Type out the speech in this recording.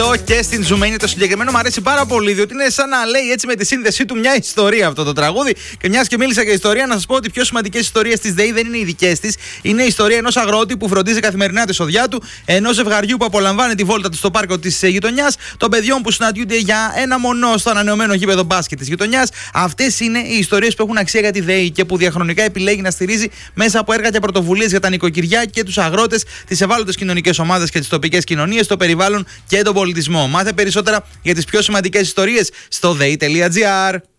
Και στην Ζουμένη το συγκεκριμένο μου αρέσει πάρα πολύ, διότι είναι σαν να λέει έτσι με τη σύνδεσή του μια ιστορία αυτό το τραγούδι. Και μιας και μίλησα για ιστορία, να σας πω ότι οι πιο σημαντικές ιστορίες της ΔΕΗ δεν είναι οι δικές της. Είναι η ιστορία ενός αγρότη που φροντίζει καθημερινά τη σοδιά του, ενός ζευγαριού που απολαμβάνει τη βόλτα του στο πάρκο της γειτονιάς, των παιδιών που συναντιούνται για ένα μονό στο ανανεωμένο γήπεδο μπάσκετ της γειτονιάς. Αυτές είναι οι ιστορίες που έχουν αξία για τη ΔΕΗ και που διαχρονικά επιλέγει να στηρίζει μέσα από έργα και πρωτοβουλίες για τα νοικοκυριά και τους αγρότες, τις ευάλωτες κοινωνικές ομάδες και τις τοπικές κοινωνίες, το περιβάλλον και τον πολιτισμό. Μάθε περισσότερα για τις πιο σημαντικές ιστορίες στο dei.gr.